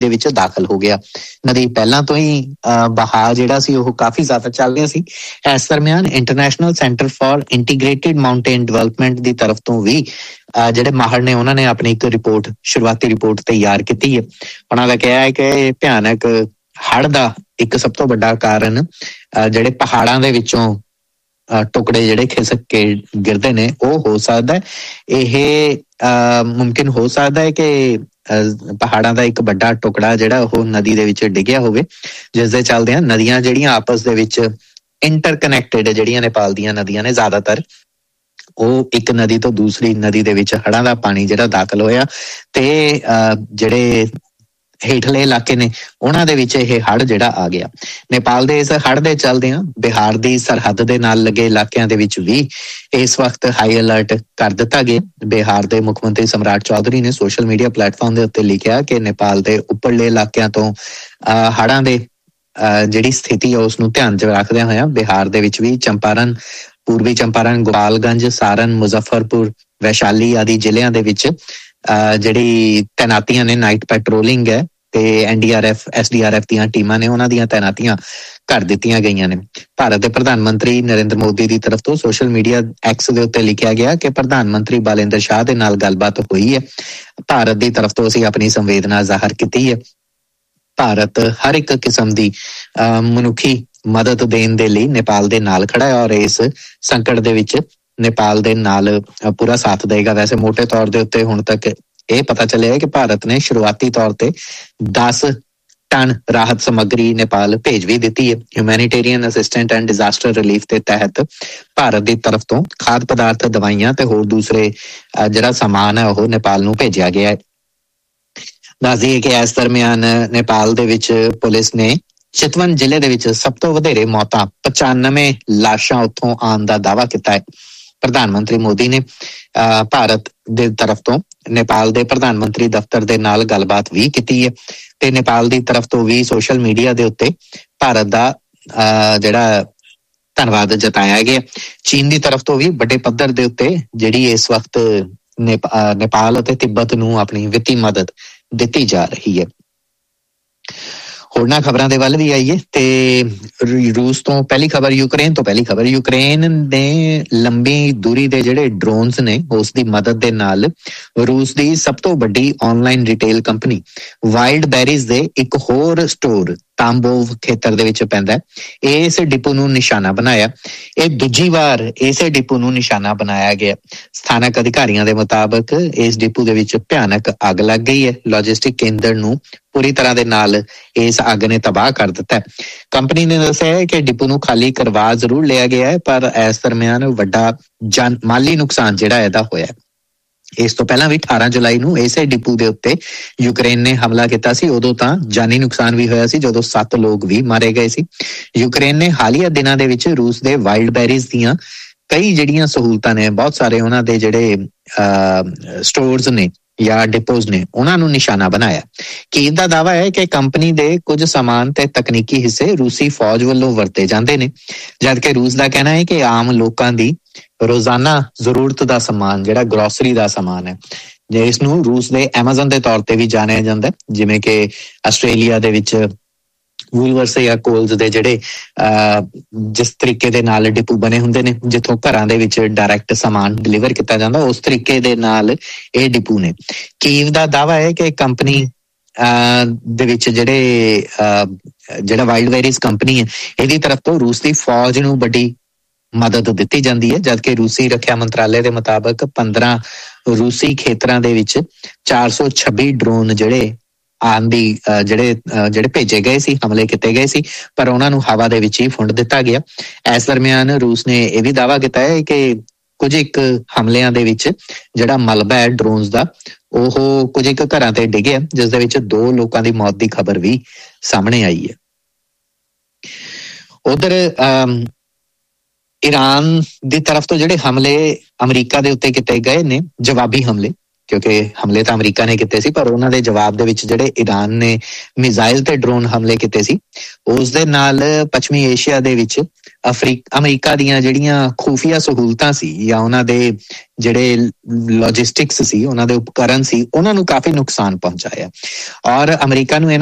ਦੇ ਵਿੱਚ ਦਾਖਲ ਹੋ ਗਿਆ। ਨਦੀ ਪਹਿਲਾਂ ਤੋਂ ਹੀ ਬਹਾਅ ਜਿਹੜਾ ਸੀ ਉਹ ਕਾਫੀ ਜ਼ਿਆਦਾ ਚੱਲ ਰਿਹਾ ਸੀ। ਇਸ ਦਰਮਿਆਨ international centre for integrated mountain development ਦੀ ਤਰਫ ਤੋਂ ਵੀ ਜਿਹੜੇ ਮਾਹਰ ਨੇ ਉਹਨਾਂ ਨੇ ਆਪਣੀ ਇੱਕ ਸ਼ੁਰੂਆਤੀ ਰਿਪੋਰਟ ਤਿਆਰ ਕੀਤੀ ਹੈ। ਉਹਨਾਂ ਦਾ ਕਿਹਾ ਹੈ ਕਿ ਭਿਆਨਕ ਹੜ੍ਹ ਦਾ ਇੱਕ ਸਭ ਤੋਂ ਵੱਡਾ ਕਾਰਨ ਜਿਹੜੇ ਪਹਾੜਾਂ ਦੇ ਵਿੱਚੋਂ ਟੁਕੜੇ ਜਿਹੜੇ ਖਿਸਕ ਕੇ ਗਿਰਦੇ ਨੇ ਉਹ ਹੋ ਸਕਦਾ ਹੈ। ਇਹ ਮੁਮਕਿਨ ਹੋ ਸਕਦਾ ਹੈ ਕਿ ਪਹਾੜਾਂ ਦਾ ਇੱਕ ਵੱਡਾ ਟੁਕੜਾ ਜਿਹੜਾ ਉਹ ਨਦੀ ਦੇ ਵਿੱਚ ਡਿੱਗਿਆ ਹੋਵੇ, ਜਿਸ ਦੇ ਚੱਲਦਿਆਂ ਨਦੀਆਂ ਜਿਹੜੀਆਂ ਆਪਸ ਦੇ ਵਿੱਚ ਇੰਟਰਕਨੈਕਟਡ ਜਿਹੜੀਆਂ ਨੇਪਾਲ ਦੀਆਂ ਨਦੀਆਂ ਨੇ ਜ਼ਿਆਦਾਤਰ, ਉਹ ਇੱਕ ਨਦੀ ਤੋਂ ਦੂਸਰੀ ਨਦੀ ਦੇ ਵਿੱਚ ਹੜ੍ਹਾਂ ਦਾ ਪਾਣੀ ਜਿਹੜਾ ਦਾਖਲ ਹੋਇਆ ਤੇ ਜਿਹੜੇ ਹੇਠਲੇ ਇਲਾਕੇ ਨੇ ਉਹਨਾਂ ਦੇ ਵਿੱਚ ਇਹ ਹੜ੍ਹ ਜਿਹੜਾ ਆ ਗਿਆ। ਨੇਪਾਲ ਦੇ ਇਸ ਹੜ੍ਹ ਦੇ ਚੱਲਦਿਆਂ ਬਿਹਾਰ ਦੀ ਸਰਹੱਦ ਦੇ ਨਾਲ ਲੱਗੇ ਇਲਾਕਿਆਂ ਦੇ ਵਿੱਚ ਵੀ ਇਸ ਵਕਤ ਹਾਈ ਅਲਰਟ ਕਰ ਦਿੱਤਾ ਗਿਆ। ਬਿਹਾਰ ਦੇ ਮੁੱਖ ਮੰਤਰੀ ਸਮਰਾਟ ਚੌਧਰੀ ਨੇ ਸੋਸ਼ਲ ਮੀਡੀਆ ਪਲੇਟਫਾਰਮ ਦੇ ਉੱਤੇ ਲਿਖਿਆ ਕਿ ਨੇਪਾਲ ਦੇ ਉੱਪਰਲੇ ਇਲਾਕਿਆਂ ਤੋਂ ਹੜ੍ਹਾਂ ਦੇ ਜਿਹੜੀ ਸਥਿਤੀ ਹੈ ਉਸ ਨੂੰ ਧਿਆਨ 'ਚ ਰੱਖਦਿਆਂ ਹੋਇਆ ਬਿਹਾਰ ਦੇ ਵਿੱਚ ਵੀ ਚੰਪਾਰਨ, ਪੂਰਬੀ ਚੰਪਾਰਨ, ਗੋਪਾਲਗੰਜ, ਸਾਰਨ, ਮੁਜ਼ੱਫਰਪੁਰ, ਵੈਸ਼ਾਲੀ ਆਦਿ ਜ਼ਿਲ੍ਹਿਆਂ ਦੇ ਵਿੱਚ ਜਿਹੜੀ ਤੈਨਾਤੀਆਂ ਨੇ, ਨਾਈਟ ਪੈਟਰੋਲਿੰਗ ਹੈ ਤੇ NDRF SDRF ਦੀਆਂ ਟੀਮਾਂ ਨੇ ਉਹਨਾਂ ਦੀਆਂ ਤੈਨਾਤੀਆਂ ਕਰ ਦਿੱਤੀਆਂ ਗਈਆਂ ਨੇ। ਭਾਰਤ ਦੇ ਪ੍ਰਧਾਨ ਮੰਤਰੀ ਨਰਿੰਦਰ ਮੋਦੀ ਦੀ ਤਰਫ ਤੋਂ ਸੋਸ਼ਲ ਮੀਡੀਆ X ਦੇ ਉੱਤੇ ਲਿਖਿਆ ਗਿਆ ਕਿ ਪ੍ਰਧਾਨ ਮੰਤਰੀ ਬਾਲਿੰਦਰ ਸ਼ਾਹ ਦੇ ਨਾਲ ਗੱਲਬਾਤ ਹੋਈ ਹੈ। ਭਾਰਤ ਦੀ ਤਰਫ ਤੋਂ ਅਸੀਂ ਆਪਣੀ ਸੰਵੇਦਨਾ ਜ਼ਾਹਰ ਕੀਤੀ ਹੈ। ਭਾਰਤ ਹਰ ਇੱਕ ਕਿਸਮ ਦੀ ਮਨੁੱਖੀ ਮਦਦ ਦੇਣ ਦੇ ਲਈ ਨੇਪਾਲ ਦੇ ਨਾਲ ਖੜਾ ਹੈ ਔਰ ਇਸ ਸੰਕਟ ਦੇ ਵਿੱਚ ਨੇਪਾਲ ਦੇ ਨਾਲ ਪੂਰਾ ਸਾਥ ਦੇਗਾ। ਵੈਸੇ ਮੋਟੇ ਤੌਰ ਦੇ ਉੱਤੇ ਹੁਣ ਤੱਕ ਇਹ ਪਤਾ ਚੱਲਿਆ ਹੈ ਕਿ ਭਾਰਤ ਨੇ ਸ਼ੁਰੂਆਤੀ ਤੌਰ ਤੇ 10 ਟਨ ਰਾਹਤ ਸਮੱਗਰੀ ਨੇਪਾਲ ਭੇਜ ਵੀ ਦਿੱਤੀ ਹੈ। ਹਿਊਮੈਨੀਟੇਰੀਅਨ ਅਸਿਸਟੈਂਟ ਐਂਡ ਡਿਜ਼ਾਸਟਰ ਰਿਲੀਫ ਦੇ ਤਹਿਤ ਭਾਰਤ ਦੀ ਤਰਫ ਤੋਂ ਖਾਦ ਪਦਾਰਥ, ਦਵਾਈਆਂ ਤੇ ਹੋਰ ਦੂਸਰੇ ਜਿਹੜਾ ਸਮਾਨ ਹੈ ਉਹ ਨੇਪਾਲ ਨੂੰ ਭੇਜਿਆ ਗਿਆ ਹੈ। ਦੱਸ ਦਈਏ ਕਿ ਇਸ ਦਰਮਿਆਨ ਨੇਪਾਲ ਦੇ ਵਿੱਚ ਪੁਲਿਸ ਨੇ ਚਿਤਵਨ ਜ਼ਿਲ੍ਹੇ ਦੇ ਵਿੱਚ ਸਭ ਤੋਂ ਵਧੇਰੇ ਮੌਤਾਂ 95 ਲਾਸ਼ਾਂ ਉੱਥੋਂ ਆਉਣ ਦਾ ਦਾਅਵਾ ਕੀਤਾ ਹੈ। ਪ੍ਰਧਾਨ ਮੰਤਰੀ ਮੋਦੀ ਨੇ ਭਾਰਤ ਦੇ ਤਰਫ ਤੋਂ ਨੇਪਾਲ ਦੇ ਪ੍ਰਧਾਨ ਮੰਤਰੀ ਦਫ਼ਤਰ ਦੇ ਨਾਲ ਗੱਲਬਾਤ ਵੀ ਕੀਤੀ ਹੈ ਤੇ ਨੇਪਾਲ ਦੀ ਤਰਫ ਤੋਂ ਵੀ ਸੋਸ਼ਲ ਮੀਡੀਆ ਦੇ ਉੱਤੇ ਭਾਰਤ ਦਾ ਜਿਹੜਾ ਧੰਨਵਾਦ ਜਤਾਇਆ ਗਿਆ। ਚੀਨ ਦੀ ਤਰਫ ਤੋਂ ਵੀ ਵੱਡੇ ਪੱਧਰ ਦੇ ਉੱਤੇ ਜਿਹੜੀ ਇਸ ਵਕਤ ਨੇਪਾਲ ਅਤੇ ਤਿੱਬਤ ਨੂੰ ਆਪਣੀ ਵਿੱਤੀ ਮਦਦ ਦਿੱਤੀ ਜਾ ਰਹੀ ਹੈ। ਹੋਰਨਾਂ ਖਬਰਾਂ ਦੇ ਵੱਲ ਵੀ ਆਈਏ ਤੇ ਰੂਸ ਤੋਂ ਪਹਿਲੀ ਖਬਰ, ਯੂਕਰੇਨ ਤੋਂ ਪਹਿਲੀ ਖਬਰ। ਯੂਕਰੇਨ ਨੇ ਲੰਬੀ ਦੂਰੀ ਦੇ ਜਿਹੜੇ ਡਰੋਨਸ ਨੇ ਉਸ ਦੀ ਮਦਦ ਦੇ ਨਾਲ ਰੂਸ ਦੀ ਸਭ ਤੋਂ ਵੱਡੀ ਆਨਲਾਈਨ ਰਿਟੇਲ ਕੰਪਨੀ ਵਾਈਲਡ ਬੈਰੀਜ਼ ਦੇ ਇੱਕ ਹੋਰ ਸਟੋਰ ਤਾਂਬੋਵ ਖੇਤਰ ਦੇ ਵਿੱਚ ਪੈਂਦਾ ਇਸ ਡਿਪੂ ਨੂੰ ਨਿਸ਼ਾਨਾ ਬਣਾਇਆ। ਇਹ ਦੂਜੀ ਵਾਰ ਇਸੇ ਡਿਪੂ ਨੂੰ ਨਿਸ਼ਾਨਾ ਬਣਾਇਆ ਗਿਆ। ਸਥਾਨਕ ਅਧਿਕਾਰੀਆਂ ਦੇ ਮੁਤਾਬਕ ਇਸ ਡਿਪੂ ਦੇ ਵਿੱਚ ਭਿਆਨਕ ਅੱਗ ਲੱਗ ਗਈ ਹੈ। ਲੌਜਿਸਟਿਕ ਕੇਂਦਰ ਨੂੰ ਪੂਰੀ ਤਰ੍ਹਾਂ ਦੇ ਨਾਲ ਇਸ ਅੱਗ ਨੇ ਤਬਾਹ ਕਰ ਦਿੱਤਾ ਹੈ। ਕੰਪਨੀ ਨੇ ਦੱਸਿਆ ਹੈ ਕਿ ਡਿਪੂ ਨੂੰ ਖਾਲੀ ਕਰਵਾ ਜ਼ਰੂਰ ਲਿਆ ਗਿਆ ਹੈ ਪਰ ਇਸ ਦਰਮਿਆਨ ਵੱਡਾ ਮਾਲੀ ਨੁਕਸਾਨ ਜਿਹੜਾ ਇਹਦਾ ਹੋਇਆ। ਇਸ ਤੋਂ ਪਹਿਲਾਂ ਵੀ 18 ਜੁਲਾਈ ਨੂੰ ਇਸੇ ਡਿਪੂ ਦੇ ਉੱਤੇ ਯੂਕਰੇਨ ਨੇ ਹਮਲਾ ਕੀਤਾ ਸੀ। ਉਦੋਂ ਤਾਂ ਜਾਨੀ ਨੁਕਸਾਨ ਵੀ ਹੋਇਆ ਸੀ ਜਦੋਂ 7 ਲੋਕ ਵੀ ਮਾਰੇ ਗਏ ਸੀ। ਯੂਕਰੇਨ ਨੇ ਹਾਲੀਆ ਦਿਨਾਂ ਦੇ ਵਿੱਚ ਰੂਸ ਦੇ ਵਾਈਲਡ ਬੈਰੀਜ਼ ਦੀਆਂ ਕਈ ਜਿਹੜੀਆਂ ਸਹੂਲਤਾਂ ਨੇ, ਬਹੁਤ ਸਾਰੇ ਉਹਨਾਂ ਦੇ ਜਿਹੜੇ ਸਟੋਰਸ ਨੇ ਜਾਂ ਡਿਪੋਜ਼ ਨੇ ਉਹਨਾਂ ਨੂੰ ਨਿਸ਼ਾਨਾ ਬਣਾਇਆ। ਕੀਵ ਦਾ ਦਾਅਵਾ ਹੈ ਕਿ ਕੰਪਨੀ ਦੇ ਕੁਝ ਸਾਮਾਨ ਤੇ ਤਕਨੀਕੀ ਹਿੱਸੇ ਰੂਸੀ ਫੌਜ ਵੱਲੋਂ ਵਰਤੇ ਜਾਂਦੇ ਨੇ, ਜਦਕਿ ਰੂਸ ਦਾ ਕਹਿਣਾ ਹੈ ਕਿ ਆਮ ਲੋਕਾਂ ਦੀ ਰੋਜ਼ਾਨਾ ਜ਼ਰੂਰਤ ਦਾ ਸਮਾਨ ਜਿਹੜਾ ਗਰੋਸਰੀ ਦਾ ਸਮਾਨ ਹੈ, ਜੇ ਇਸ ਨੂੰ ਰੂਸ ਦੇ ਐਮਾਜ਼ਨ ਦੇ ਤੌਰ ਤੇ ਵੀ ਜਾਣਿਆ ਜਾਂਦਾ, ਜਿਵੇਂ ਕਿ ਆਸਟ੍ਰੇਲੀਆ ਦੇ ਵਿੱਚ ਵੂਲਵਰਸ ਜਾਂ ਕੋਲਸ ਦੇ ਜਿਹੜੇ ਜਿਸ ਤਰੀਕੇ ਦੇ ਨਾਲ ਡਿਪੂ ਬਣੇ ਹੁੰਦੇ ਨੇ ਜਿੱਥੋਂ ਘਰਾਂ ਦੇ ਵਿੱਚ ਡਾਇਰੈਕਟ ਸਮਾਨ ਡਿਲੀਵਰ ਕੀਤਾ ਜਾਂਦਾ, ਉਸ ਤਰੀਕੇ ਦੇ ਨਾਲ ਇਹ ਡਿਪੂ ਨੇ। ਕੀਵ ਦਾ ਦਾਅਵਾ ਹੈ ਕਿ ਕੰਪਨੀ ਦੇ ਵਿੱਚ ਜਿਹੜਾ ਵਾਈਲਡ ਬੈਰੀਜ਼ ਕੰਪਨੀ ਹੈ ਇਹਦੀ ਤਰਫ ਤੋਂ ਰੂਸ ਦੀ ਫੌਜ ਨੂੰ ਵੱਡੀ ਮਦਦ ਦਿੱਤੀ ਜਾਂਦੀ ਹੈ, ਜਦਕਿ ਰੂਸੀ ਰੱਖਿਆ ਮੰਤਰਾਲੇ ਦੇ ਮੁਤਾਬਕ 15 ਰੂਸੀ ਖੇਤਰਾਂ ਦੇ ਵਿੱਚ 426 ਡਰੋਨ ਜਿਹੜੇ ਜਿਹੜੇ ਭੇਜੇ ਗਏ ਸੀ, ਹਮਲੇ ਕੀਤੇ ਗਏ ਸੀ, ਪਰ ਉਹਨਾਂ ਨੂੰ ਹਵਾ ਦੇ ਵਿੱਚ ਹੀ ਫੁੰਡ ਦਿੱਤਾ ਗਿਆ। ਇਸ ਦਰਮਿਆਨ ਰੂਸ ਨੇ ਇਹ ਵੀ ਦਾਅਵਾ ਕੀਤਾ ਹੈ ਕਿ ਕੁਝ ਇੱਕ ਹਮਲਿਆਂ ਦੇ ਵਿੱਚ ਜਿਹੜਾ ਮਲਬਾ ਹੈ ਡਰੋਨਸ ਦਾ ਉਹ ਕੁਝ ਇੱਕ ਘਰਾਂ ਤੇ ਡਿੱਗਿਆ, ਜਿਸ ਦੇ ਵਿੱਚ 2 ਲੋਕਾਂ ਦੀ ਮੌਤ ਦੀ ਖਬਰ ਵੀ ਸਾਹਮਣੇ ਆਈ ਹੈ। ਉਧਰ ਈਰਾਨ ਦੀ ਤਰਫ ਤੋਂ ਜਿਹੜੇ ਹਮਲੇ ਅਮਰੀਕਾ ਦੇ ਉੱਤੇ ਕੀਤੇ ਗਏ ਨੇ, ਜਵਾਬੀ ਹਮਲੇ, ਕਿਉਂਕਿ ਹਮਲੇ ਤਾਂ ਅਮਰੀਕਾ ਨੇ ਕੀਤੇ ਸੀ, ਪਰ ਉਹਨਾਂ ਦੇ ਜਵਾਬ ਦੇ ਵਿੱਚ ਜਿਹੜੇ ਈਰਾਨ ਨੇ ਮਿਜ਼ਾਈਲ ਤੇ ਡਰੋਨ ਹਮਲੇ ਕੀਤੇ ਸੀ, ਉਸ ਦੇ ਨਾਲ ਪੱਛਮੀ ਏਸ਼ੀਆ ਦੇ ਵਿੱਚ ਅਮਰੀਕਾ ਦੀਆਂ ਜਿਹੜੀਆਂ ਖੂਫੀਆ ਸਹੂਲਤਾਂ ਸੀ ਜਾਂ ਉਹਨਾਂ ਦੇ ਜਿਹੜੇ ਲੌਜਿਸਟਿਕਸ ਸੀ, ਉਹਨਾਂ ਦੇ ਉਪਕਰਨ ਸੀ, ਉਹਨਾਂ ਨੂੰ ਕਾਫੀ ਨੁਕਸਾਨ ਪਹੁੰਚਾਇਆ। ਔਰ ਅਮਰੀਕਾ ਨੂੰ